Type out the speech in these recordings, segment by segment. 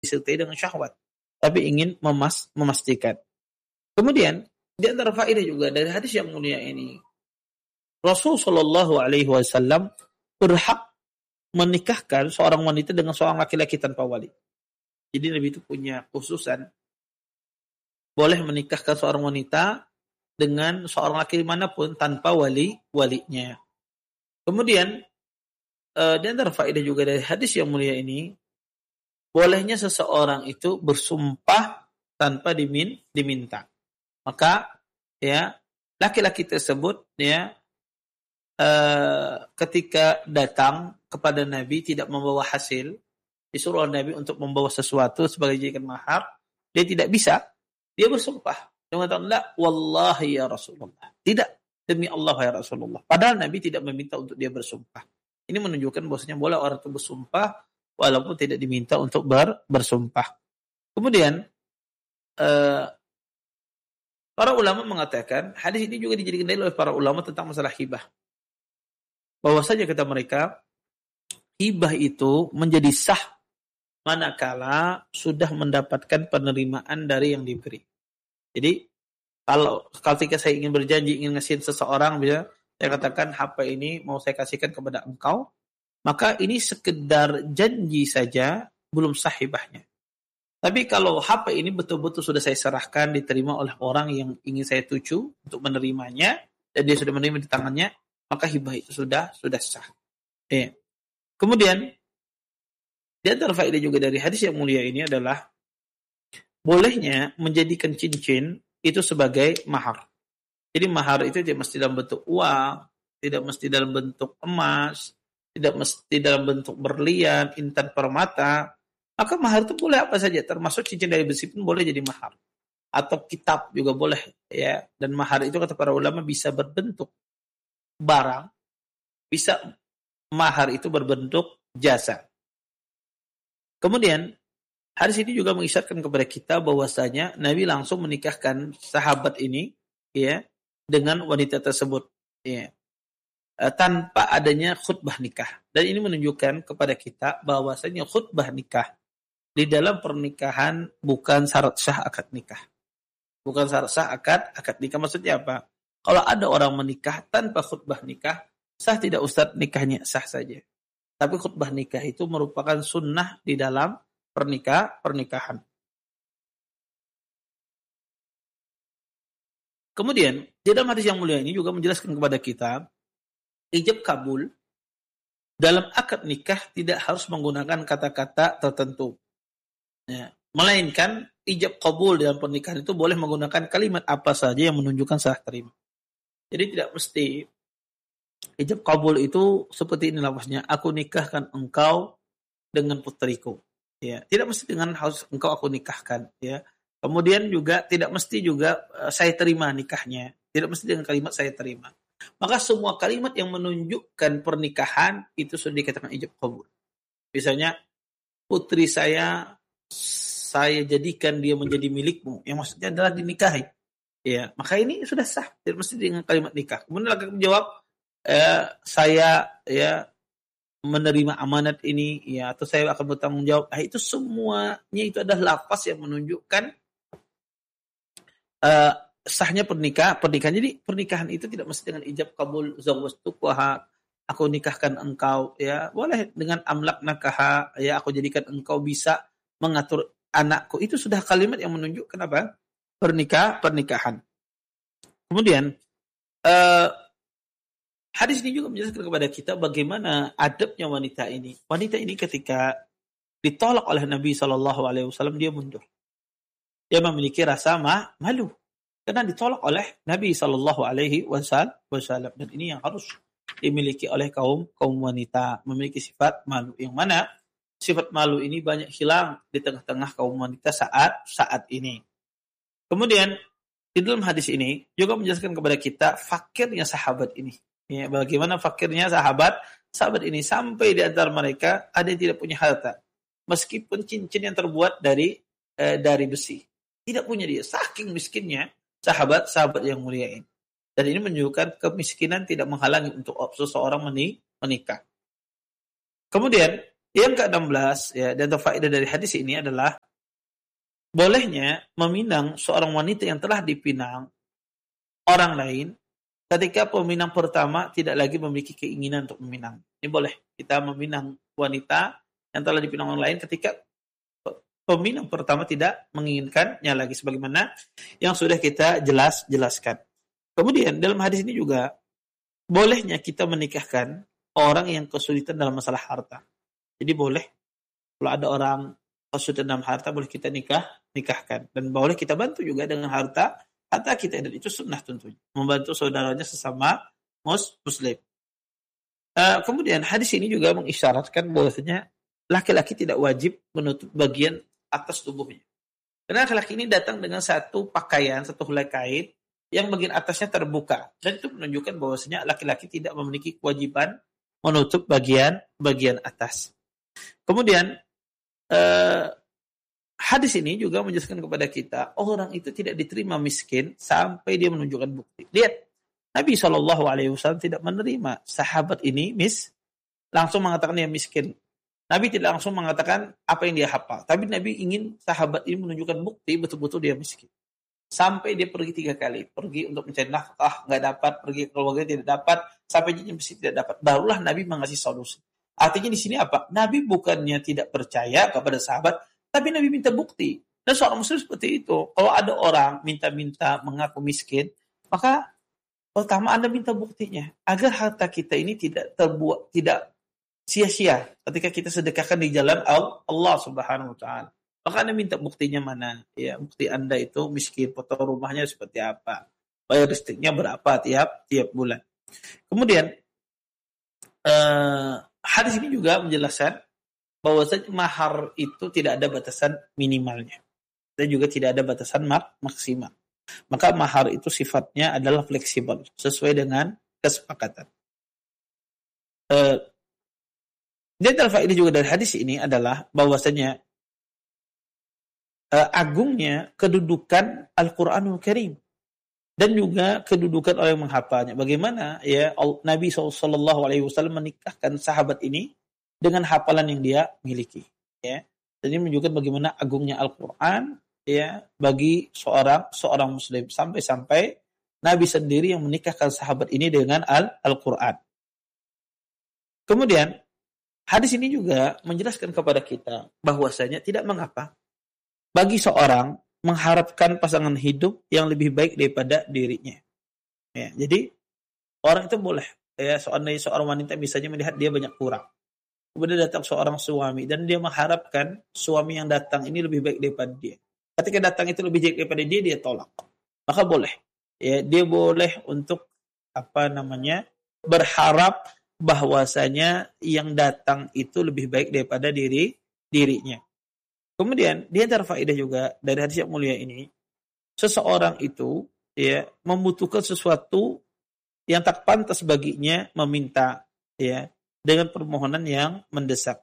disertai dengan syahwat, tapi ingin memastikan. Kemudian di antara faedah juga dari hadis yang mulia ini, Rasul Shallallahu Alaihi Wasallam berhak menikahkan seorang wanita dengan seorang laki-laki tanpa wali. Jadi Nabi itu punya khususan boleh menikahkan seorang wanita dengan seorang laki manapun tanpa walinya. Kemudian di antara faedah juga dari hadis yang mulia ini, bolehnya seseorang itu bersumpah tanpa diminta. Maka ya laki-laki tersebut ya ketika datang kepada Nabi tidak membawa hasil, disuruh Nabi untuk membawa sesuatu sebagai jadikan mahar, dia tidak bisa, dia bersumpah. Dia mengatakan, "La wallahi ya Rasulullah." Tidak, demi Allah ya Rasulullah. Padahal Nabi tidak meminta untuk dia bersumpah. Ini menunjukkan bahwasanya boleh orang itu bersumpah walaupun tidak diminta untuk bersumpah. Kemudian para ulama mengatakan, hadis ini juga dijadikan dalil oleh para ulama tentang masalah hibah. Bahwasanya kata mereka, hibah itu menjadi sah manakala sudah mendapatkan penerimaan dari yang diberi. Jadi kalau ketika saya ingin berjanji ingin ngasihin seseorang, bisa saya katakan HP ini mau saya kasihkan kepada engkau, maka ini sekedar janji saja, belum sah hibahnya. Tapi kalau HP ini betul-betul sudah saya serahkan, diterima oleh orang yang ingin saya tuju untuk menerimanya, dan dia sudah menerima di tangannya, maka hibah itu sudah sah. Kemudian di antara faedah juga dari hadis yang mulia ini adalah bolehnya menjadikan cincin itu sebagai mahar. Jadi mahar itu tidak mesti dalam bentuk uang, tidak mesti dalam bentuk emas, tidak mesti dalam bentuk berlian, intan permata. Maka mahar itu boleh apa saja, termasuk cincin dari besi pun boleh jadi mahar. Atau kitab juga boleh ya. Dan mahar itu kata para ulama bisa berbentuk barang, bisa mahar itu berbentuk jasa. Kemudian hadis ini juga mengisyaratkan kepada kita bahwasanya Nabi langsung menikahkan sahabat ini ya dengan wanita tersebut ya, tanpa adanya khutbah nikah. Dan ini menunjukkan kepada kita bahwasanya khutbah nikah di dalam pernikahan bukan syarat sah akad nikah. Bukan syarat sah akad nikah. Maksudnya apa? Kalau ada orang menikah tanpa khutbah nikah, sah tidak Ustaz nikahnya? Sah saja. Tapi khutbah nikah itu merupakan sunnah di dalam pernikahan. Kemudian, di dalam hadis yang mulia ini juga menjelaskan kepada kita, ijab kabul dalam akad nikah tidak harus menggunakan kata-kata tertentu. Ya, melainkan ijab kabul dalam pernikahan itu boleh menggunakan kalimat apa saja yang menunjukkan serah terima. Jadi tidak mesti ijab kabul itu seperti ini lafaznya, aku nikahkan engkau dengan putriku. Ya, tidak mesti dengan harus engkau aku nikahkan. Ya, kemudian juga tidak mesti juga saya terima nikahnya. Tidak mesti dengan kalimat saya terima. Maka semua kalimat yang menunjukkan pernikahan itu sudah dikatakan ijab kabul. Misalnya putri saya jadikan dia menjadi milikmu. Yang maksudnya adalah dinikahi. Ya, maka ini sudah sah. Tidak mesti dengan kalimat nikah. Kemudian laki menjawab, saya ya menerima amanat ini ya, atau saya akan bertanggung jawab. Nah, itu semuanya itu adalah lafaz yang menunjukkan sahnya pernikahan. Jadi pernikahan itu tidak mesti dengan ijab kabul zawwajtuka, aku nikahkan engkau ya, boleh dengan amlak nakaha ya, aku jadikan engkau bisa mengatur anakku. Itu sudah kalimat yang menunjukkan apa? Pernikahan. Kemudian hadis ini juga menjelaskan kepada kita bagaimana adabnya wanita ini. Wanita ini ketika ditolak oleh Nabi SAW, dia mundur. Dia memiliki rasa malu karena ditolak oleh Nabi SAW. Dan ini yang harus dimiliki oleh kaum wanita, memiliki sifat malu. Yang mana sifat malu ini banyak hilang di tengah-tengah kaum wanita saat ini. Kemudian di dalam hadis ini juga menjelaskan kepada kita fakirnya sahabat ini. Ya, bagaimana fakirnya sahabat ini, sampai di antara mereka ada yang tidak punya harta, meskipun cincin yang terbuat dari besi tidak punya dia, saking miskinnya sahabat yang mulia ini. Dan ini menunjukkan kemiskinan tidak menghalangi untuk seseorang menikah. Kemudian Yang ke-16 ya, dan faedah dari hadis ini adalah bolehnya meminang seorang wanita yang telah dipinang orang lain ketika peminang pertama tidak lagi memiliki keinginan untuk meminang. Ini boleh kita meminang wanita yang telah dipinang orang lain ketika peminang pertama tidak menginginkannya lagi, sebagaimana yang sudah kita jelaskan. Kemudian dalam hadis ini juga bolehnya kita menikahkan orang yang kesulitan dalam masalah harta. Jadi boleh kalau ada orang kesulitan dalam harta, boleh kita nikahkan, dan boleh kita bantu juga dengan harta kita, dan itu sunnah tentunya, membantu saudaranya sesama muslim. Kemudian hadis ini juga mengisyaratkan bahwasanya laki-laki tidak wajib menutup bagian atas tubuhnya. Karena laki-laki ini datang dengan satu pakaian, satu helai kain yang bagian atasnya terbuka, dan itu menunjukkan bahwasanya laki-laki tidak memiliki kewajiban menutup bagian atas. Kemudian hadis ini juga menjelaskan kepada kita orang itu tidak diterima miskin sampai dia menunjukkan bukti. Lihat, Nabi SAW tidak menerima sahabat ini langsung mengatakan dia miskin. Nabi tidak langsung mengatakan apa yang dia hafal, tapi Nabi ingin sahabat ini menunjukkan bukti betul-betul dia miskin. Sampai dia pergi 3 kali, pergi untuk mencari nafkah nggak dapat, pergi ke keluarga tidak dapat, sampai jadi miskin tidak dapat. Barulah Nabi mengasih solusi. Artinya di sini apa? Nabi bukannya tidak percaya kepada sahabat, tapi Nabi minta bukti. Dan seorang muslim seperti itu. Kalau ada orang minta-minta mengaku miskin, maka pertama Anda minta buktinya agar harta kita ini tidak sia-sia ketika kita sedekahkan di jalan Allah Subhanahu wa taala. Maka Anda minta buktinya mana? Ya, bukti Anda itu miskin, foto rumahnya seperti apa? Bayar listriknya berapa tiap bulan. Kemudian hadis ini juga menjelaskan bahwasanya mahar itu tidak ada batasan minimalnya dan juga tidak ada batasan maksimal. Maka mahar itu sifatnya adalah fleksibel sesuai dengan kesepakatan. Dan faedah juga dari hadis ini adalah bahwasanya agungnya kedudukan Al-Qur'anul Karim dan juga kedudukan orang yang menghafalnya. Bagaimana ya Nabi SAW menikahkan sahabat ini dengan hafalan yang dia miliki. Ya, dan ini menunjukkan bagaimana agungnya Al-Quran ya bagi seorang Muslim, sampai-sampai Nabi sendiri yang menikahkan sahabat ini dengan Al-Quran. Kemudian hadis ini juga menjelaskan kepada kita bahwasanya tidak mengapa bagi seorang mengharapkan pasangan hidup yang lebih baik daripada dirinya. Ya, jadi orang itu boleh ya, seorang wanita misalnya melihat dia banyak kurang. Kemudian datang seorang suami dan dia mengharapkan suami yang datang ini lebih baik daripada dia. Ketika datang itu lebih baik daripada dia tolak. Maka boleh. Ya, dia boleh untuk berharap bahwasanya yang datang itu lebih baik daripada dirinya. Kemudian di antara faedah juga dari hadis yang mulia ini, seseorang itu ya membutuhkan sesuatu yang tak pantas baginya meminta ya dengan permohonan yang mendesak.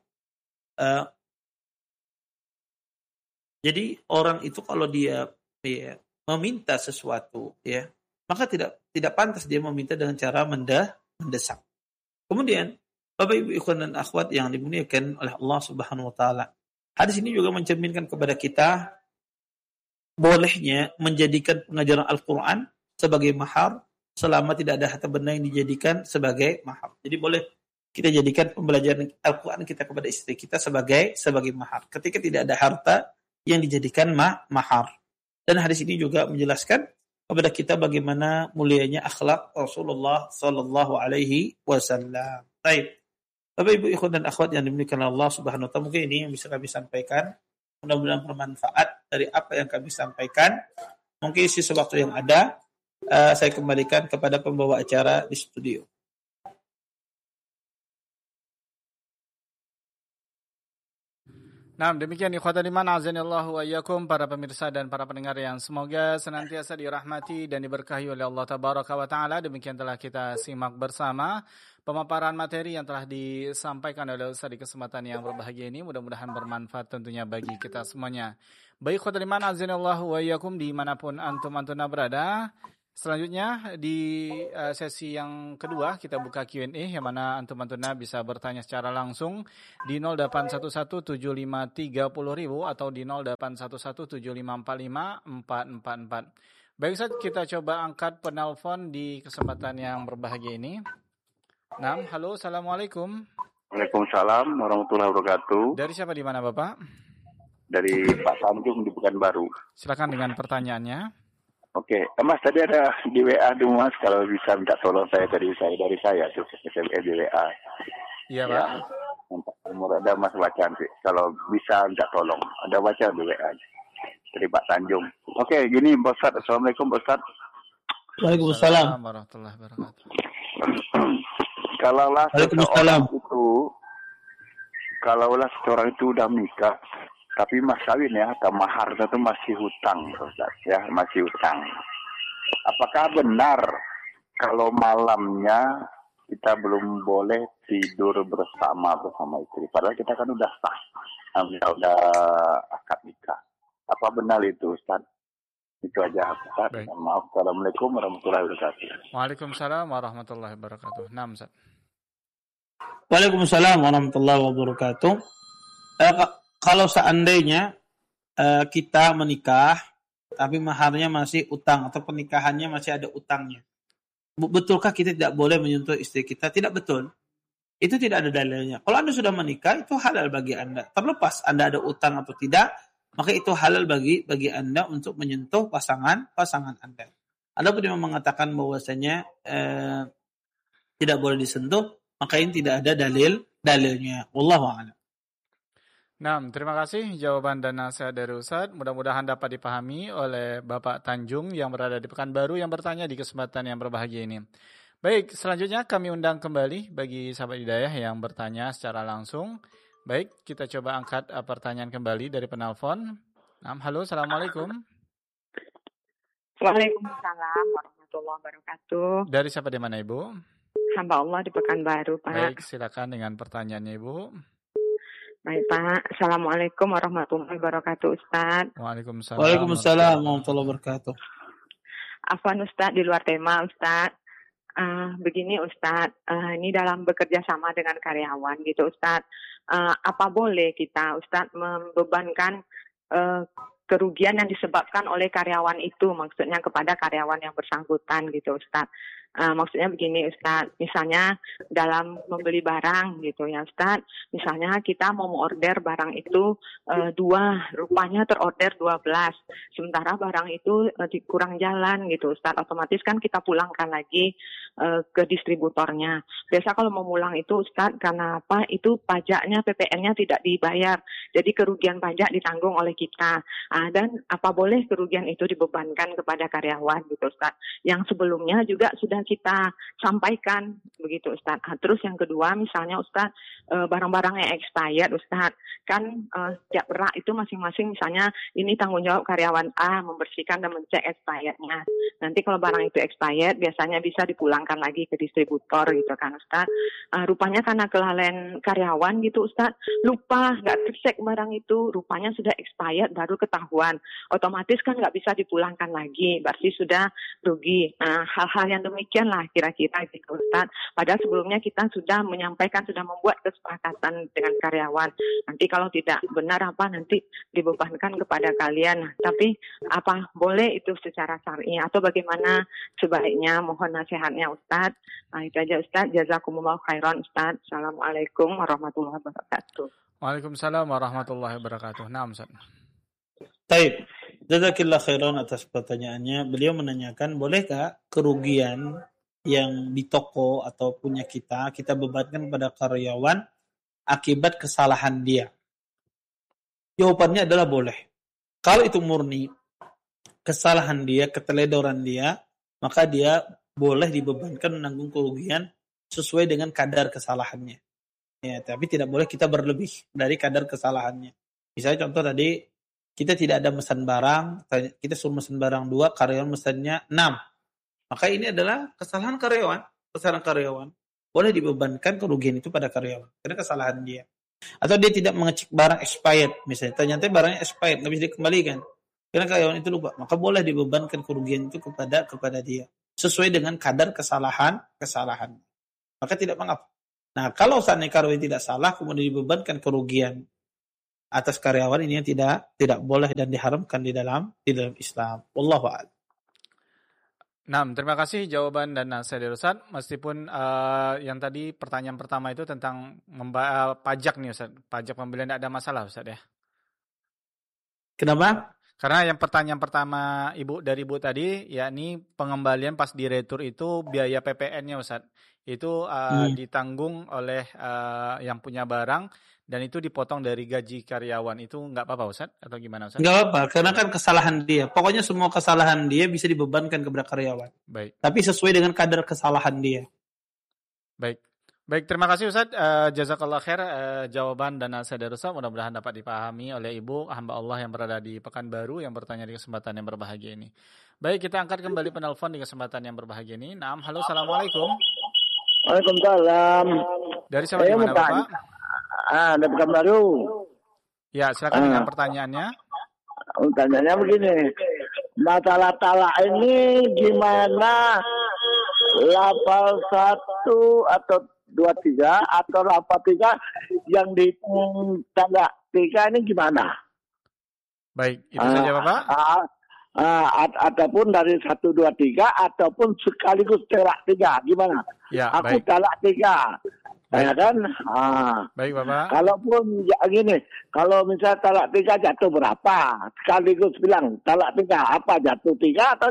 Jadi orang itu kalau dia ya, meminta sesuatu ya, maka tidak pantas dia meminta dengan cara mendesak. Kemudian Bapak Ibu ikhwan dan akhwat yang dimuliakan oleh Allah Subhanahu wa taala, hadis ini juga mencerminkan kepada kita bolehnya menjadikan pengajaran Al-Quran sebagai mahar selama tidak ada harta benda yang dijadikan sebagai mahar. Jadi boleh kita jadikan pembelajaran Al-Quran kita kepada istri kita sebagai mahar ketika tidak ada harta yang dijadikan mahar. Dan hadis ini juga menjelaskan kepada kita bagaimana mulianya akhlak Rasulullah sallallahu alaihi wasallam. Baik. Bapak Ibu ikhwan dan akhwat yang dimuliakan Allah Subhanahu wa taala, mungkin ini yang bisa kami sampaikan. Mudah-mudahan bermanfaat dari apa yang kami sampaikan. Mungkin sisa waktu yang ada saya kembalikan kepada pembawa acara di studio. Nah, demikian ikhwatal iman azanillahu wa iyyakum, para pemirsa dan para pendengar yang semoga senantiasa dirahmati dan diberkahi oleh Allah tabaraka wa taala. Demikian telah kita simak bersama pemaparan materi yang telah disampaikan oleh Ustaz di kesempatan yang berbahagia ini. Mudah-mudahan bermanfaat tentunya bagi kita semuanya. Baik ikhwatal iman azanillahu wa iyyakum dimanapun antum berada. Selanjutnya di sesi yang kedua kita buka Q&A yang mana antum-antuna bisa bertanya secara langsung di 08117530.000 atau di 0811754544. Baik Ustaz, kita coba angkat penelpon di kesempatan yang berbahagia ini. Nah, halo, assalamualaikum. Waalaikumsalam warahmatullahi wabarakatuh. Dari siapa di mana Bapak? Dari Pak Tanjung di Pekanbaru. Silakan dengan pertanyaannya. Oke, Mas tadi ada di WA tuh Mas, kalau bisa minta tolong dari saya tuh SMS di WA. Iya Pak. Umur ada Mas baca nanti. Kalau bisa minta tolong, ada baca di WA dari Pak Tanjung. Oke, gini Pak Ustadz. Assalamualaikum Pak Ustadz. Waalaikumsalam warahmatullahi wabarakatuh. Kalaulah seseorang itu udah menikah, tapi mas kawin ya, atau maharnya itu masih hutang, Ustaz, ya masih hutang. Apakah benar kalau malamnya kita belum boleh tidur bersama istri? Padahal kita kan udah sah, udah akad nikah. Apa benar itu, Ustaz? Itu aja, Ustaz. Maaf. Assalamualaikum warahmatullahi wabarakatuh. Waalaikumsalam warahmatullahi wabarakatuh. Naam, Ustaz. Waalaikumsalam warahmatullahi wabarakatuh. Kalau seandainya kita menikah, tapi maharnya masih utang atau pernikahannya masih ada utangnya, betulkah kita tidak boleh menyentuh istri kita? Tidak betul. Itu tidak ada dalilnya. Kalau Anda sudah menikah, itu halal bagi Anda. Terlepas Anda ada utang atau tidak, maka itu halal bagi Anda untuk menyentuh pasangan Anda. Adapun yang mengatakan bahwasanya tidak boleh disentuh, maka ini tidak ada dalilnya. Wallahu a'lam. Nah, terima kasih jawaban dan nasihat dari Ustadz. Mudah-mudahan dapat dipahami oleh Bapak Tanjung yang berada di Pekanbaru yang bertanya di kesempatan yang berbahagia ini. Baik, selanjutnya kami undang kembali bagi sahabat hidayah yang bertanya secara langsung. Baik, kita coba angkat pertanyaan kembali dari penelpon. Nah, halo, assalamualaikum. Waalaikumsalam warahmatullahi wabarakatuh. Dari siapa di mana Ibu? Hamba Allah di Pekanbaru, Pak. Baik, silakan dengan pertanyaannya Ibu. Baik, Pak. Assalamualaikum warahmatullahi wabarakatuh, Ustaz. Waalaikumsalam. Waalaikumsalam warahmatullahi wabarakatuh. Afwan Ustaz, di luar tema Ustaz. Begini Ustaz, ini dalam bekerja sama dengan karyawan gitu Ustaz. Apa boleh kita Ustaz membebankan kerugian yang disebabkan oleh karyawan itu, maksudnya kepada karyawan yang bersangkutan gitu Ustaz. Maksudnya begini Ustaz, misalnya dalam membeli barang gitu ya Ustaz, misalnya kita mau order barang itu 2, rupanya terorder 12, sementara barang itu kurang jalan gitu Ustaz, otomatis kan kita pulangkan lagi ke distributornya. Biasa kalau mau pulang itu Ustaz, karena apa? Itu pajaknya, PPN-nya tidak dibayar, jadi kerugian pajak ditanggung oleh kita. Dan apa boleh kerugian itu dibebankan kepada karyawan gitu Ustaz, yang sebelumnya juga sudah kita sampaikan begitu Ustaz. Terus yang kedua misalnya Ustaz, barang-barang yang expired Ustaz, kan setiap rak itu masing-masing, misalnya ini tanggung jawab karyawan A membersihkan dan mencek expirednya. Nanti kalau barang itu expired biasanya bisa dipulangkan lagi ke distributor gitu kan Ustaz. Rupanya karena kelalaian karyawan gitu Ustaz, lupa nggak cek barang itu, rupanya sudah expired baru ketahuan, otomatis kan nggak bisa dipulangkan lagi, berarti sudah rugi. Hal-hal yang demikian lah kira-kira gitu Ustaz. Padahal sebelumnya kita sudah menyampaikan, sudah membuat kesepakatan dengan karyawan. Nanti kalau tidak benar nanti dibebankan kepada kalian. Tapi apa boleh itu secara syar'i atau bagaimana sebaiknya? Mohon nasihatnya Ustaz. Itu aja Ustaz. Jazakumullah khairan Ustaz. Assalamualaikum warahmatullahi wabarakatuh. Waalaikumsalam warahmatullahi wabarakatuh. Naam Ustaz. Baik, jazakillah khairan atas pertanyaannya. Beliau menanyakan, bolehkah kerugian yang di toko atau punya kita bebankan pada karyawan akibat kesalahan dia? Jawabannya adalah boleh. Kalau itu murni kesalahan dia, keteledoran dia, maka dia boleh dibebankan menanggung kerugian sesuai dengan kadar kesalahannya. Ya, tapi tidak boleh kita berlebih dari kadar kesalahannya. Misalnya contoh tadi, kita tidak ada mesin barang, kita suruh mesin barang 2, karyawan mesinnya 6. Maka ini adalah kesalahan karyawan. Boleh dibebankan kerugian itu pada karyawan, karena kesalahan dia. Atau dia tidak mengecek barang expired, misalnya ternyata barangnya expired, nggak bisa dikembalikan. karena karyawan itu lupa, maka boleh dibebankan kerugian itu kepada dia sesuai dengan kadar kesalahan. Maka tidak mengapa. Nah, kalau seandainya karyawan tidak salah kemudian dibebankan kerugian atas karyawan, ini yang tidak boleh dan diharamkan di dalam Islam. Wallahu a'lam. Nah, terima kasih jawaban dan nasihat dari Ustaz. Meskipun yang tadi pertanyaan pertama itu tentang pajak nih Ustaz. Pajak pembelian tidak ada masalah Ustaz ya. Kenapa? Karena yang pertanyaan pertama dari Ibu tadi, yakni pengembalian pas di retur itu biaya PPN-nya Ustaz. Itu ditanggung oleh yang punya barang dan itu dipotong dari gaji karyawan. Itu nggak apa-apa Ustaz? Atau gimana Ustaz? Nggak apa-apa, karena kan kesalahan dia. Pokoknya semua kesalahan dia bisa dibebankan kepada karyawan. Baik. Tapi sesuai dengan kadar kesalahan dia. Baik, terima kasih Ustaz. Jazakallah khair jawaban dan nasihat dari Ustaz. Mudah-mudahan dapat dipahami oleh Ibu hamba Allah yang berada di Pekanbaru yang bertanya di kesempatan yang berbahagia ini. Baik, kita angkat kembali penelpon di kesempatan yang berbahagia ini. Naam, halo, assalamualaikum. Waalaikumsalam. Dari siapa di mana Bapak? Dari Pekanbaru. Ya, silakan dengan pertanyaannya. Pertanyaannya begini. Masalah talak ini gimana? Lafal 1 atau 23 atau lafal 3 yang dihitung talak 3 ini gimana? Baik, itu saja Bapak. Ataupun dari 1, 2, 3 ataupun sekaligus talak 3 gimana? Ya, aku baik. talak 3. Ya kan? Baik Bapak. Kalaupun ya gini, kalau misalnya talak 3 jatuh berapa? Sekaligus bilang talak 3 apa, jatuh 3 atau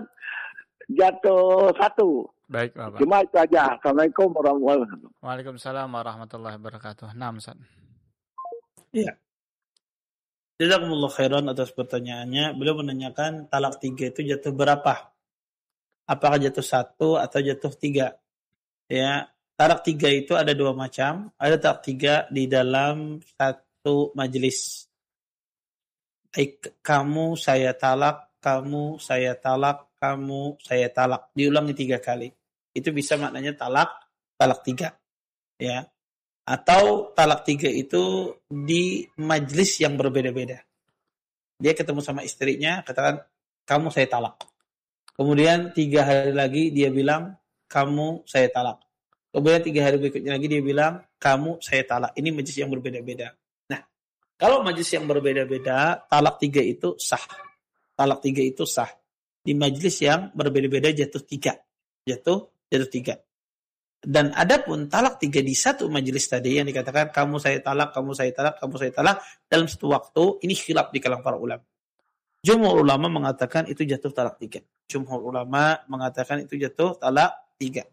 jatuh 1? Baik Bapak. Cuma itu aja. Assalamualaikum warahmatullahi wabarakatuh. Waalaikumsalam warahmatullahi wabarakatuh. Naam Ustaz. Iya. Jazakumullah khairan atas pertanyaannya. Beliau menanyakan talak 3 itu jatuh berapa? Apakah jatuh 1 atau jatuh 3? Ya, talak 3 itu ada 2 macam. Ada talak 3 di dalam satu majelis. Kamu saya talak, kamu saya talak, kamu saya talak. Diulangi 3 kali. Itu bisa maknanya talak 3. Ya. Atau talak 3 itu di majelis yang berbeda-beda. Dia ketemu sama istrinya, katakan, kamu saya talak. Kemudian 3 hari lagi dia bilang, kamu saya talak. Kemudian 3 hari berikutnya lagi dia bilang, kamu saya talak. Ini majelis yang berbeda-beda. Nah, kalau majelis yang berbeda-beda, talak 3 itu sah. Talak 3 itu sah. Di majelis yang berbeda-beda jatuh 3. Jatuh 3. Dan adapun talak 3 di satu majelis tadi yang dikatakan kamu saya talak, kamu saya talak, kamu saya talak dalam satu waktu, ini khilaf di kalangan para ulama. Jumhur ulama mengatakan itu jatuh talak 3. Jumhur ulama mengatakan itu jatuh talak 3.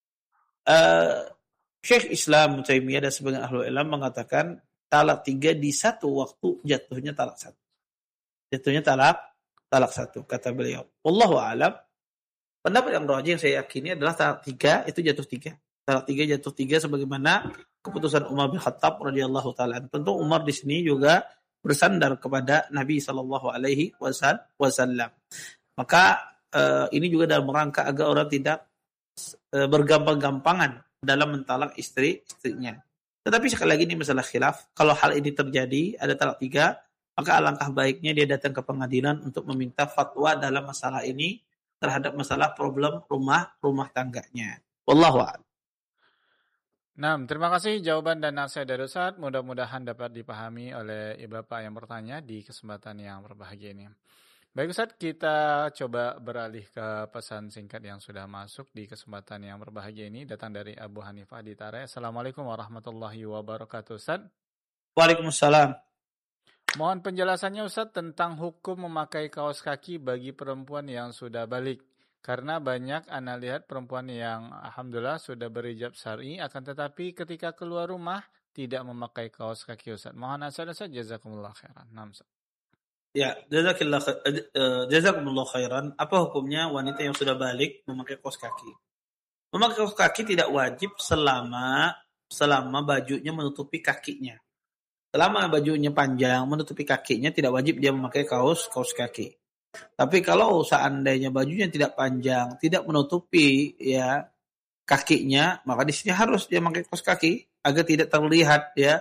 Syekh Islam Taimiyah dan sebagian ahli ilmu mengatakan talak 3 di satu waktu jatuhnya talak 1. Jatuhnya talak 1 kata beliau. Wallahu a'lam. Pendapat yang rajih yang saya yakini adalah talak 3 itu jatuh 3. Talak 3 jatuh 3 sebagaimana keputusan Umar bin Khattab radhiyallahu taala. Tentu Umar di sini juga bersandar kepada Nabi sallallahu alaihi wasallam. Maka ini juga dalam rangka agar orang tidak bergampang-gampangan dalam mentalak istrinya. Tetapi sekali lagi ini masalah khilaf. Kalau hal ini terjadi ada talak 3, maka alangkah baiknya dia datang ke pengadilan untuk meminta fatwa dalam masalah ini terhadap masalah problem rumah tangganya. Wallahu a'lam. Nah, terima kasih jawaban dan nasihat dari Ustaz. Mudah-mudahan dapat dipahami oleh Bapak yang bertanya di kesempatan yang berbahagia ini. Baik Ustaz, kita coba beralih ke pesan singkat yang sudah masuk di kesempatan yang berbahagia ini. Datang dari Abu Hanifah di Tare. Assalamualaikum warahmatullahi wabarakatuh Ustaz. Waalaikumsalam. Mohon penjelasannya Ustaz tentang hukum memakai kaos kaki bagi perempuan yang sudah balik. Karena banyak Anda lihat perempuan yang alhamdulillah sudah berhijab syar'i akan tetapi ketika keluar rumah tidak memakai kaos kaki Ustaz. Mohon nasihat Ustaz, jazakumullah khairan. Naam Ustaz. Ya, jazakumullah khairan. Apa hukumnya wanita yang sudah balik memakai kaos kaki? Memakai kaos kaki tidak wajib selama bajunya menutupi kakinya. Selama bajunya panjang menutupi kakinya tidak wajib dia memakai kaos kaki. Tapi kalau seandainya bajunya tidak panjang, tidak menutupi ya kakinya, maka di sini harus dia memakai kaos kaki agar tidak terlihat ya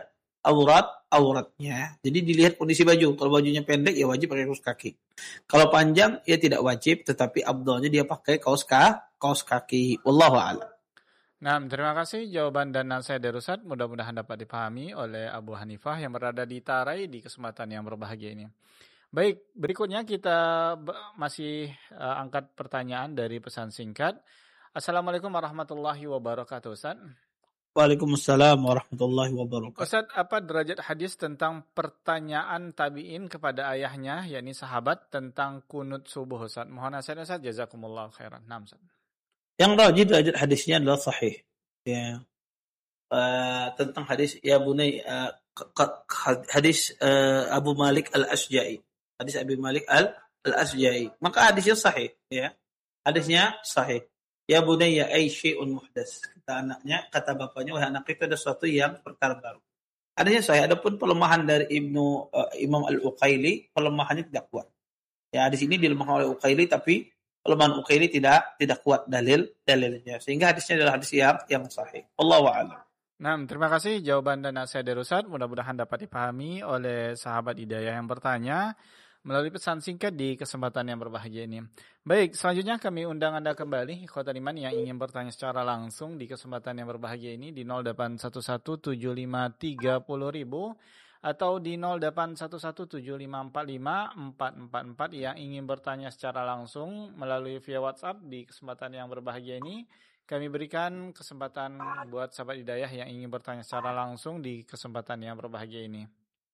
auratnya. Jadi dilihat kondisi baju. Kalau bajunya pendek ya wajib pakai kaos kaki. Kalau panjang ya tidak wajib, tetapi afdalnya dia pakai kaos kaki. Wallahu a'lam. Nah, terima kasih jawaban dan nasihat dari Ustaz. Mudah-mudahan dapat dipahami oleh Abu Hanifah yang berada di Tarai di kesempatan yang berbahagia ini. Baik, berikutnya kita masih angkat pertanyaan dari pesan singkat. Assalamualaikum warahmatullahi wabarakatuh, Ustaz. Waalaikumsalam warahmatullahi wabarakatuh. Ustaz, apa derajat hadis tentang pertanyaan tabi'in kepada ayahnya, yakni sahabat, tentang kunut subuh, Ustaz? Mohon nasihat, Ustaz. Jazakumullah khairan. Nah, Ustaz. Yang rajih derajat hadisnya adalah sahih. Ya. Tentang hadis ya bunai hadis Abu Malik Al-Asja'i. Hadis Abu Malik Al-Asja'i. Maka hadisnya sahih, ya. Hadisnya sahih. Ya bunayya ay syai'un muhdas. Kata anaknya, kata bapaknya, wahai anak itu ada sesuatu yang perkara baru. Hadisnya sahih. Adapun pelemahan dari Imam Al-Uqaili, pelemahannya tidak kuat. Ya, hadis ini dilemahkan oleh Uqaili, tapi pelemahan Uqaili tidak kuat dalilnya. Sehingga hadisnya adalah hadis yang sahih. Wallahu a'lam. Nah, terima kasih jawaban dan nasihat dari Ustaz. Mudah-mudahan dapat dipahami oleh sahabat Hidayah yang bertanya melalui pesan singkat di kesempatan yang berbahagia ini. Baik, selanjutnya kami undang Anda kembali, ikhwatal iman yang ingin bertanya secara langsung di kesempatan yang berbahagia ini di 08117530.000 atau di 081175454444 yang ingin bertanya secara langsung melalui via WhatsApp di kesempatan yang berbahagia ini. Kami berikan kesempatan buat sahabat Hidayah yang ingin bertanya secara langsung di kesempatan yang berbahagia ini.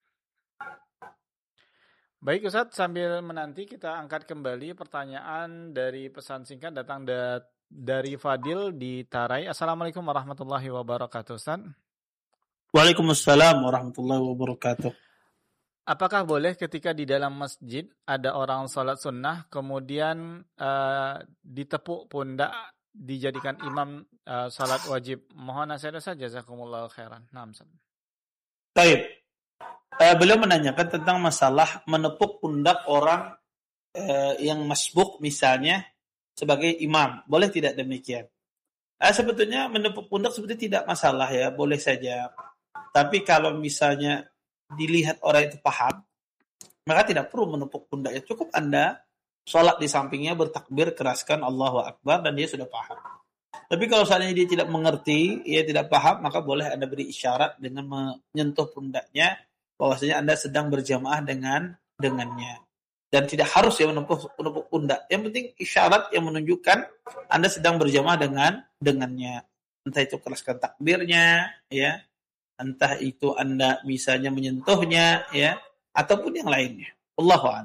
Baik Ustadz, sambil menanti kita angkat kembali pertanyaan dari pesan singkat datang dari Fadil di Tarai. Assalamualaikum warahmatullahi wabarakatuh, Ustadz. Waalaikumsalam warahmatullahi wabarakatuh. Apakah boleh ketika di dalam masjid ada orang sholat sunnah kemudian ditepuk pundak dijadikan imam salat wajib? Mohon nasihat saja, jazakumullah khairan. Naam. Baik. Beliau menanyakan tentang masalah menepuk pundak orang yang masbuk misalnya sebagai imam. Boleh tidak demikian? Sebetulnya menepuk pundak sebetulnya tidak masalah ya, boleh saja. Tapi kalau misalnya dilihat orang itu paham, maka tidak perlu menepuk pundaknya. Cukup Anda sholat di sampingnya, bertakbir, keraskan Allahu Akbar, dan dia sudah paham. Tapi kalau seandainya dia tidak mengerti, ia tidak paham, maka boleh Anda beri isyarat dengan menyentuh pundaknya, bahwasanya Anda sedang berjamaah dengannya. Dan tidak harus ya menepuk pundak. Yang penting isyarat yang menunjukkan Anda sedang berjamaah dengannya. Entah itu keraskan takbirnya, ya, entah itu Anda misalnya menyentuhnya, ya, ataupun yang lainnya. Allahu a'lam.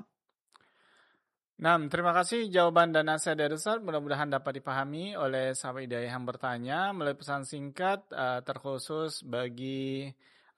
Nah, terima kasih jawaban dan nasihat dari Ustaz. Mudah-mudahan dapat dipahami oleh sahabat Hidayah yang bertanya melalui pesan singkat terkhusus bagi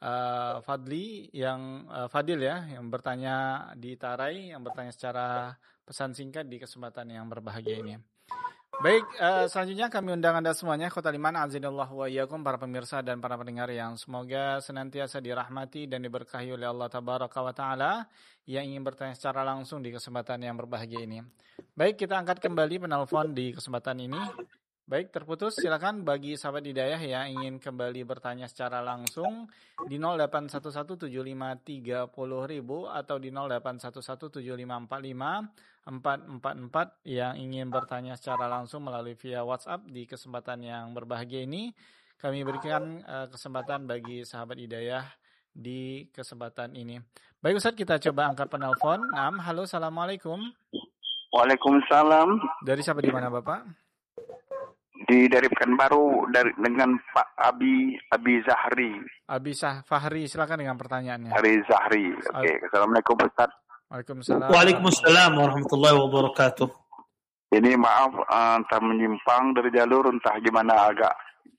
Fadil ya, yang bertanya di Tarai, yang bertanya secara pesan singkat di kesempatan yang berbahagia ini. Baik, selanjutnya kami undang Anda semuanya, khotal iman, azinallahu wa iyyakum, para pemirsa dan para pendengar yang semoga senantiasa dirahmati dan diberkahi oleh Allah Tabaraka wa Ta'ala, yang ingin bertanya secara langsung di kesempatan yang berbahagia ini. Baik, kita angkat kembali penelpon di kesempatan ini. Baik, terputus, silakan bagi sahabat Hidayah yang ingin kembali bertanya secara langsung di 08117530.000 atau di 081175454444 yang ingin bertanya secara langsung melalui via WhatsApp di kesempatan yang berbahagia ini. Kami berikan kesempatan bagi sahabat Hidayah di kesempatan ini. Baik Ustaz, kita coba angkat penelpon. Halo, assalamualaikum. Waalaikumsalam. Dari siapa, di mana Bapak? Dari Pekanbaru dengan Pak Abi Zahri. Abi Fahri, silakan dengan pertanyaannya. Abi Zahri. Oke, Assalamualaikum Ustaz. Waalaikumsalam. Waalaikumsalam warahmatullahi wabarakatuh. Ini maaf entah menyimpang dari jalur, entah gimana agak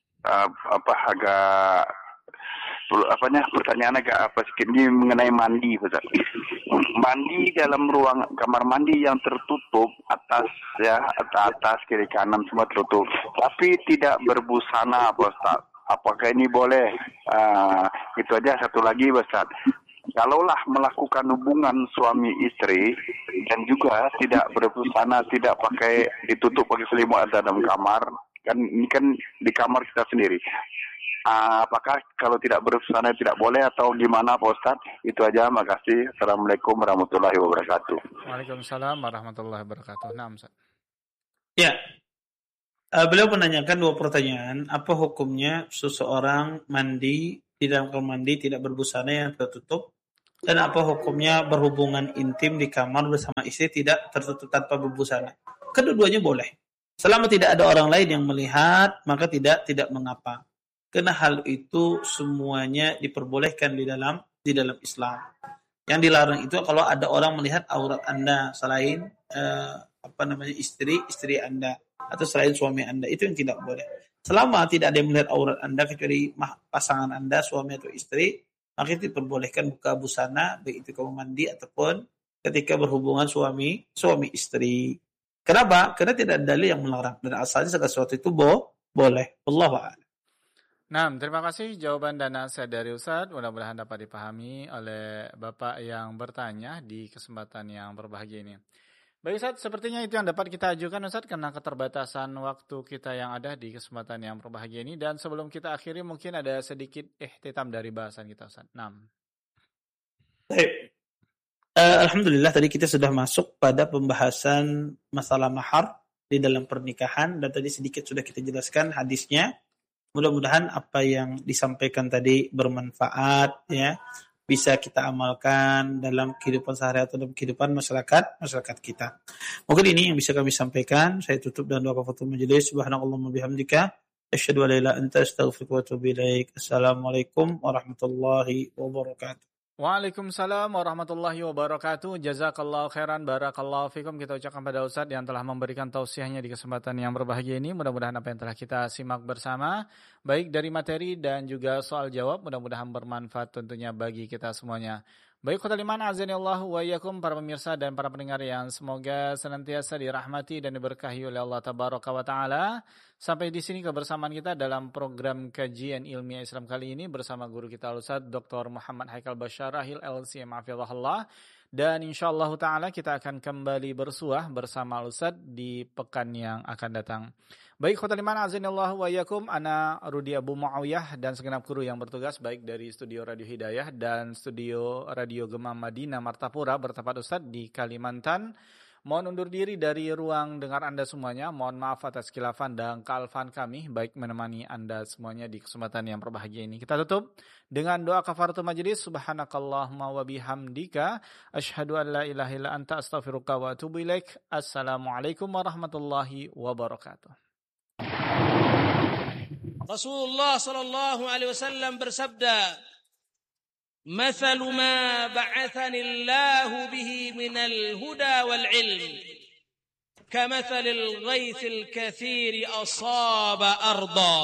pertanyaan agak sedikit ini mengenai mandi, Ustaz. Mandi dalam ruang kamar mandi yang tertutup atas kiri kanan semua tertutup, tapi tidak berbusana, Ustaz. Apakah ini boleh? Itu aja. Satu lagi, Ustaz. Kalaulah melakukan hubungan suami istri dan juga tidak berbusana, tidak ditutup pakai selimut dalam kamar, Kan ini kan di kamar kita sendiri. Apakah kalau tidak berbusana tidak boleh atau gimana Pak Ustadz? Itu aja, makasih. Assalamualaikum warahmatullahi wabarakatuh. Waalaikumsalam warahmatullahi wabarakatuh. Nah, Ustaz. Ya, beliau menanyakan dua pertanyaan. Apa hukumnya seseorang mandi di dalam kamar mandi tidak berbusana yang tertutup? Dan apa hukumnya berhubungan intim di kamar bersama istri tidak tertutup tanpa berbusana? Kedua-duanya boleh. Selama tidak ada orang lain yang melihat, maka tidak mengapa. Karena hal itu semuanya diperbolehkan di dalam Islam. Yang dilarang itu kalau ada orang melihat aurat Anda selain istri Anda atau selain suami Anda, itu yang tidak boleh. Selama tidak ada yang melihat aurat Anda kecuali pasangan Anda, suami atau istri, maka itu diperbolehkan buka busana baik itu kamar mandi ataupun ketika berhubungan suami istri. Kenapa? Karena tidak ada dalil yang melarang dan asalnya segala sesuatu itu boleh. Wallahu a'lam. Nah, terima kasih jawaban dan nasihat dari Ustadz. Mudah-mudahan dapat dipahami oleh Bapak yang bertanya di kesempatan yang berbahagia ini. Baik Ustadz, sepertinya itu yang dapat kita ajukan Ustadz karena keterbatasan waktu kita yang ada di kesempatan yang berbahagia ini. Dan sebelum kita akhiri mungkin ada sedikit ihtitam dari bahasan kita Ustadz. 6. Baik. Alhamdulillah tadi kita sudah masuk pada pembahasan masalah mahar di dalam pernikahan dan tadi sedikit sudah kita jelaskan hadisnya. Mudah-mudahan apa yang disampaikan tadi bermanfaat, ya, bisa kita amalkan dalam kehidupan sehari-hari atau dalam kehidupan masyarakat kita. Mungkin ini yang bisa kami sampaikan. Saya tutup dengan doa kafatul majelis. Subhanakallahumma bihamdika asyhadu an la ilaha illa anta astaghfiruka wa atubu ilaik. Assalamualaikum warahmatullahi wabarakatuh. Waalaikumsalam warahmatullahi wabarakatuh. Jazakallahu khairan, barakallahu fikum. Kita ucapkan pada Ustadz yang telah memberikan tausiahnya di kesempatan yang berbahagia ini. Mudah-mudahan apa yang telah kita simak bersama, baik dari materi dan juga soal jawab, mudah-mudahan bermanfaat tentunya bagi kita semuanya. Baik khotul iman azanillahu wa iyyakum, para pemirsa dan para pendengar yang semoga senantiasa dirahmati dan diberkahi oleh Allah tabaraka wa taala. Sampai di sini kebersamaan kita dalam program kajian ilmiah Islam kali ini bersama guru kita Ustaz Dr. Muhammad Haikal Basyarahil LCM hafizahullah. Dan insyaallah taala kita akan kembali bersuah bersama Ustaz di pekan yang akan datang. Baik khotul iman azanillahu wa iyyakum, ana Rudi Abu Muawiyah dan segenap kru yang bertugas baik dari studio Radio Hidayah dan studio Radio Gema Madinah Martapura bertempat Ustaz di Kalimantan. Mohon undur diri dari ruang dengar Anda semuanya. Mohon maaf atas khilafan dan kealfan kami baik menemani Anda semuanya di kesempatan yang berbahagia ini. Kita tutup dengan doa kafaratul majelis. Subhanakallahumma wa bihamdika asyhadu an la ilaha illa anta astaghfiruka wa atubu ilaik. Assalamualaikum warahmatullahi wabarakatuh. Rasulullah sallallahu alaihi wasallam bersabda, "Mathalu ma ba'athani Allah bihi minal huda wal ilm, kamathalil ghaithil kathiri asaba arda,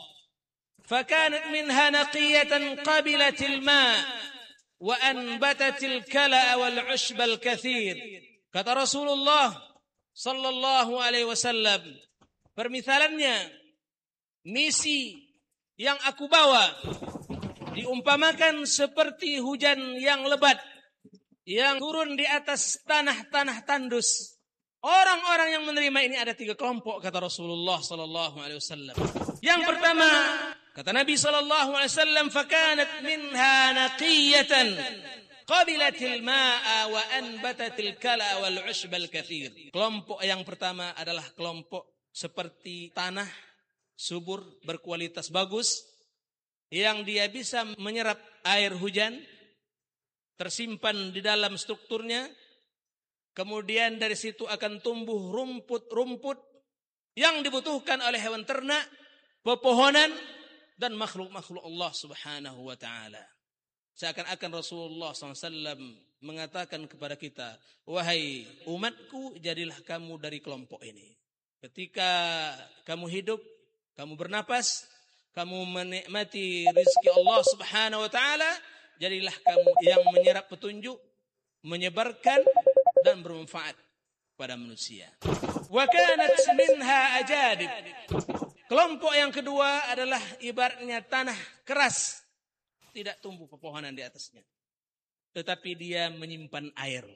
fakanat minha naqiyatan qabilatil ma' wa anbatatil kala'a wal 'ushbal kathir." Kata Rasulullah sallallahu alaihi wasallam, permisalannya misi yang aku bawa diumpamakan seperti hujan yang lebat yang turun di atas tanah-tanah tandus. Orang-orang yang menerima ini ada 3 kelompok kata Rasulullah sallallahu alaihi wasallam. Yang pertama, kata Nabi sallallahu alaihi wasallam, fakanat minha naqiyatan qabilatil ma'a wa anbatatil kala wal 'ushbal katsir. Kelompok yang pertama adalah kelompok seperti tanah subur berkualitas bagus yang dia bisa menyerap air hujan, tersimpan di dalam strukturnya, kemudian dari situ akan tumbuh rumput-rumput yang dibutuhkan oleh hewan ternak, pepohonan, dan makhluk-makhluk Allah subhanahu wa ta'ala. Seakan-akan Rasulullah SAW mengatakan kepada kita, wahai umatku, jadilah kamu dari kelompok ini. Ketika kamu hidup, kamu bernapas, kamu menikmati rezeki Allah subhanahu wa ta'ala, jadilah kamu yang menyerap petunjuk, menyebarkan, dan bermanfaat pada manusia. Wa kanat minha ajadib. Kelompok yang kedua adalah ibaratnya tanah keras, tidak tumbuh pepohonan di atasnya, tetapi dia menyimpan air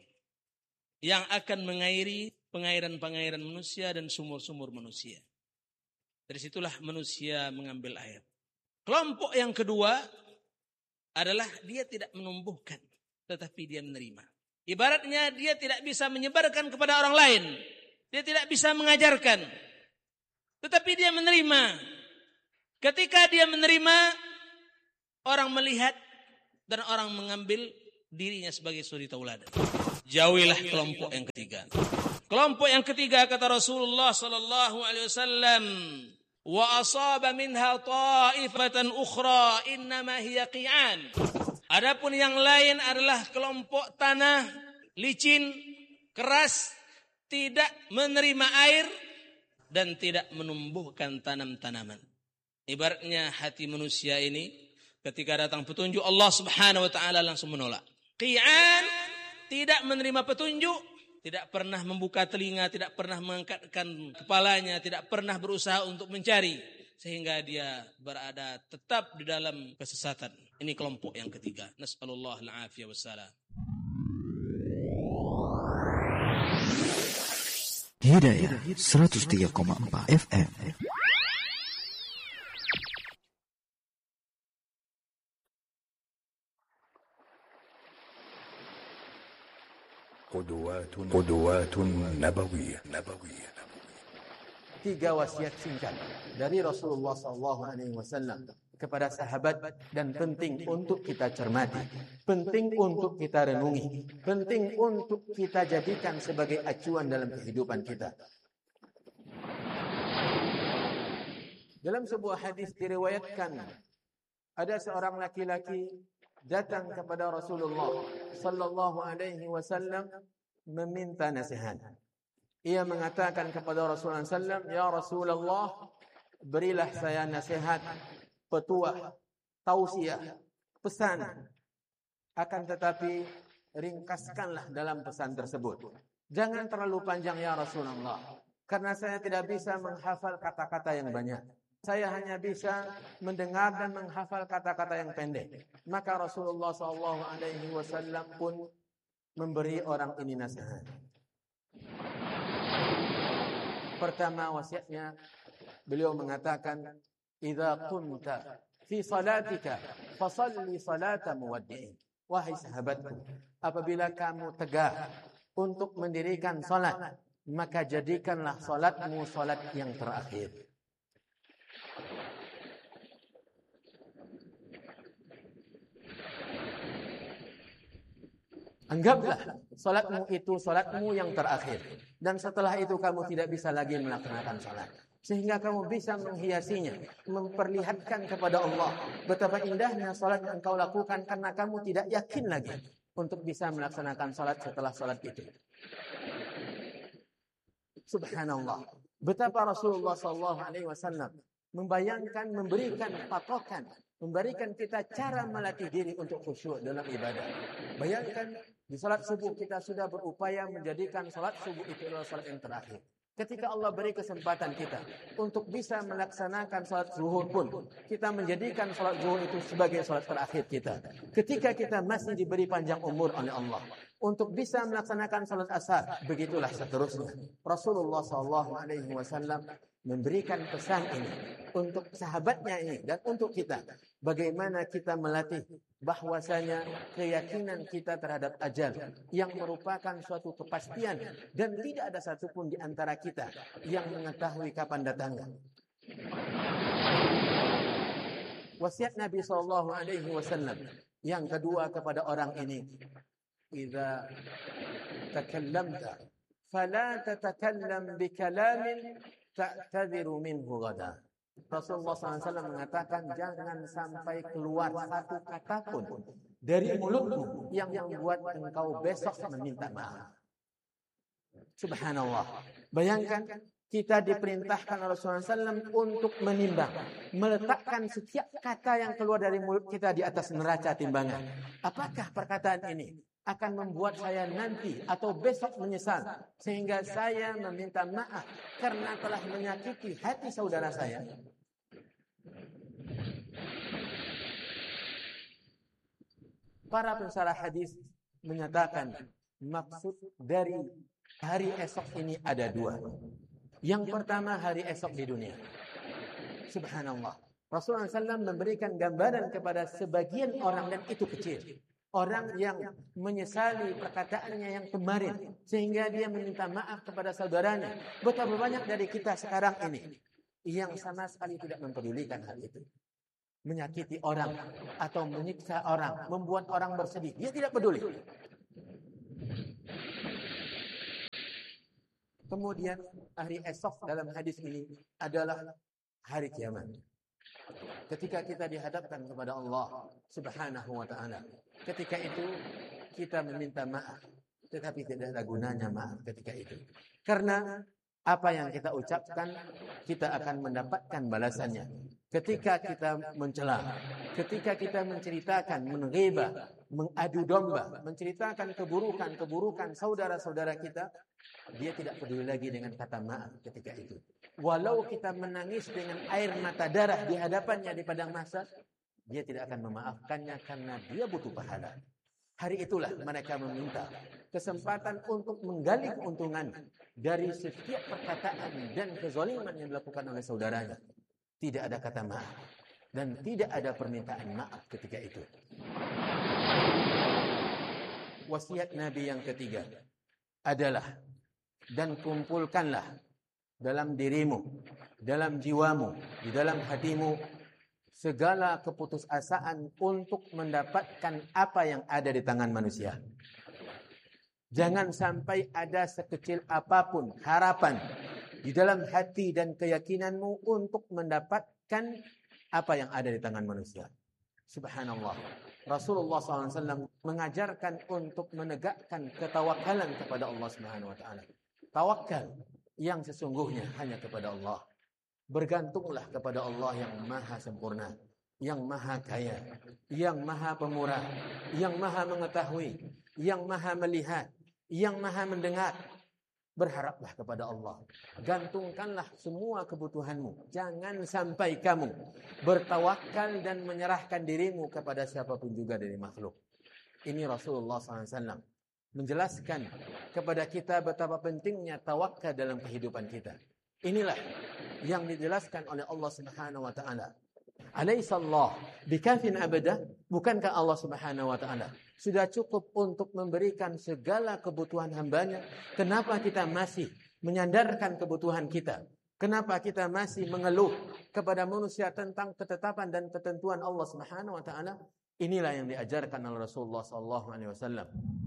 yang akan mengairi pengairan-pengairan manusia dan sumur-sumur manusia. Dari situlah manusia mengambil air. Kelompok yang kedua adalah dia tidak menumbuhkan, tetapi dia menerima. Ibaratnya dia tidak bisa menyebarkan kepada orang lain. Dia tidak bisa mengajarkan. Tetapi dia menerima. Ketika dia menerima, orang melihat dan orang mengambil dirinya sebagai suri tauladan. Jauhilah kelompok yang ketiga. Kelompok yang ketiga kata Rasulullah sallallahu alaihi wasallam, wa asaba minha ta'ifatan ukhra innama hiya qi'an. Adapun yang lain adalah kelompok tanah licin, keras, tidak menerima air dan tidak menumbuhkan tanam-tanaman. Ibaratnya hati manusia ini ketika datang petunjuk Allah Subhanahu wa taala langsung menolak. Qi'an, tidak menerima petunjuk, tidak pernah membuka telinga, tidak pernah mengangkatkan kepalanya, tidak pernah berusaha untuk mencari, sehingga dia berada tetap di dalam kesesatan. Ini kelompok yang ketiga. Nas'alullah al-afiyah wassalam. Hidayah 103,4 FM. قدوات نبوية. 3 wasiat singkat dari Rasulullah SAW kepada sahabat, dan penting untuk kita cermati, penting untuk kita renungi, penting untuk kita jadikan sebagai acuan dalam kehidupan kita. Dalam sebuah hadis diriwayatkan, ada seorang laki-laki datang kepada Rasulullah sallallahu alaihi wasallam meminta nasihat. Ia mengatakan kepada Rasulullah sallallahu, "Ya Rasulullah, berilah saya nasihat, petuah, tausiah, pesan. Akan tetapi ringkaskanlah dalam pesan tersebut. Jangan terlalu panjang ya Rasulullah, karena saya tidak bisa menghafal kata-kata yang banyak. Saya hanya bisa mendengar dan menghafal kata-kata yang pendek." Maka Rasulullah SAW pun memberi orang ini nasihat. Pertama wasiatnya, beliau mengatakan, "Idza qumta fi salatika fasalli salata muwaddi'in." Wahai sahabatku, apabila kamu tegak untuk mendirikan salat, maka jadikanlah salatmu salat yang terakhir. Anggaplah salatmu itu salatmu yang terakhir. Dan setelah itu kamu tidak bisa lagi melaksanakan salat. Sehingga kamu bisa menghiasinya, memperlihatkan kepada Allah betapa indahnya salat yang kau lakukan, karena kamu tidak yakin lagi untuk bisa melaksanakan salat setelah salat itu. Subhanallah. Betapa Rasulullah SAW membayangkan, memberikan patokan, memberikan kita cara melatih diri untuk khusyuk dalam ibadah. Bayangkan di salat subuh kita sudah berupaya menjadikan salat subuh itu adalah salat yang terakhir. Ketika Allah beri kesempatan kita untuk bisa melaksanakan salat zuhur pun, kita menjadikan salat zuhur itu sebagai salat terakhir kita. Ketika kita masih diberi panjang umur oleh Allah untuk bisa melaksanakan salat asar, begitulah seterusnya. Rasulullah SAW memberikan pesan ini untuk sahabatnya ini dan untuk kita. Bagaimana kita melatih bahwasanya keyakinan kita terhadap ajal yang merupakan suatu kepastian dan tidak ada satupun di antara kita yang mengetahui kapan datangnya. Wasiat Nabi SAW yang kedua kepada orang ini, "Idza takallamta fala tatakallam bikalamin ta'tadiru minhu ghada." Rasulullah SAW mengatakan, jangan sampai keluar satu kata pun dari mulutmu yang membuat engkau besok meminta maaf. Subhanallah. Bayangkan, kita diperintahkan Rasulullah SAW untuk menimbang, meletakkan setiap kata yang keluar dari mulut kita di atas neraca timbangan. Apakah perkataan ini akan membuat saya nanti atau besok menyesal sehingga saya meminta maaf karena telah menyakiti hati saudara saya? Para pensarah hadis menyatakan maksud dari hari esok ini ada dua. Yang pertama, hari esok di dunia. Subhanallah. Rasulullah SAW memberikan gambaran kepada sebagian orang, dan itu kecil. Orang yang menyesali perkataannya yang kemarin, sehingga dia meminta maaf kepada saudaranya. Betapa banyak dari kita sekarang ini yang sama sekali tidak mempedulikan hal itu. Menyakiti orang atau menyiksa orang, membuat orang bersedih, dia tidak peduli. Kemudian hari esok dalam hadis ini adalah hari kiamat. Ketika kita dihadapkan kepada Allah Subhanahu wa ta'ala, ketika itu kita meminta maaf, tetapi tidak ada gunanya maaf ketika itu. Karena apa yang kita ucapkan, kita akan mendapatkan balasannya. Ketika kita mencela, ketika kita menceritakan, menghibah, mengadu domba, menceritakan keburukan saudara-saudara kita, dia tidak peduli lagi dengan kata maaf ketika itu. Walau kita menangis dengan air mata darah di hadapannya di padang mahsyar, dia tidak akan memaafkannya karena dia butuh pahala. Hari itulah mereka meminta kesempatan untuk menggali keuntungan dari setiap perkataan dan kezaliman yang dilakukan oleh saudaranya. Tidak ada kata maaf dan tidak ada permintaan maaf ketika itu. Wasiat Nabi yang ketiga adalah, dan kumpulkanlah dalam dirimu, dalam jiwamu, di dalam hatimu segala keputusasaan untuk mendapatkan apa yang ada di tangan manusia. Jangan sampai ada sekecil apapun harapan di dalam hati dan keyakinanmu untuk mendapatkan apa yang ada di tangan manusia. Subhanallah. Rasulullah SAW mengajarkan untuk menegakkan ketawakalan kepada Allah Subhanahu wa ta'ala. Tawakal yang sesungguhnya hanya kepada Allah. Bergantunglah kepada Allah yang maha sempurna, yang maha kaya, yang maha pemurah, yang maha mengetahui, yang maha melihat, yang maha mendengar. Berharaplah kepada Allah. Gantungkanlah semua kebutuhanmu. Jangan sampai kamu bertawakal dan menyerahkan dirimu kepada siapapun juga dari makhluk. Ini Rasulullah SAW menjelaskan kepada kita betapa pentingnya tawakal dalam kehidupan kita. Inilah yang dijelaskan oleh Allah Subhanahu wa ta'ala. Alaihissallah bikafin abada? Bukankah Allah Subhanahu wa ta'ala sudah cukup untuk memberikan segala kebutuhan hambanya? Kenapa kita masih menyandarkan kebutuhan kita? Kenapa kita masih mengeluh kepada manusia tentang ketetapan dan ketentuan Allah Subhanahu wa ta'ala? Inilah yang diajarkan oleh Rasulullah sallallahu alaihi wasallam.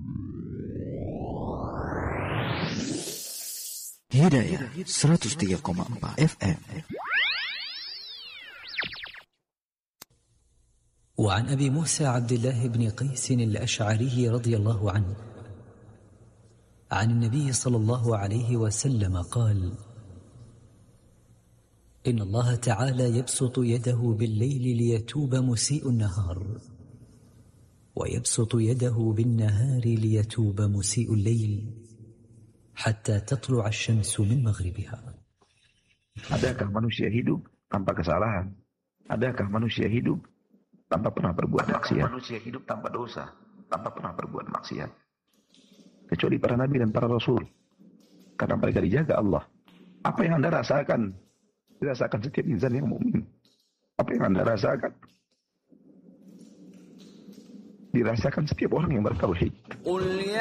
Hidayah 103,4 FM. وعن أبي موسى عبد الله بن قيس الأشعري رضي الله عنه عن النبي صلى الله عليه وسلم قال: إن الله تعالى يبسط يده بالليل ليتوب مسيء النهار، ويبسط يده بالنهار ليتوب مسيء الليل، حتى تطلع الشمس من مغربها. Adakah manusia hidup tanpa kesalahan? Adakah manusia hidup tanpa pernah berbuat maksiat? Manusia hidup tanpa dosa, tanpa pernah berbuat maksiat. Kecuali para nabi dan para rasul. Karena mereka dijaga Allah. Apa yang Anda rasakan? Dirasakan setiap insan yang mukmin. Apa yang Anda rasakan? Dirasakan setiap orang yang bertauhid.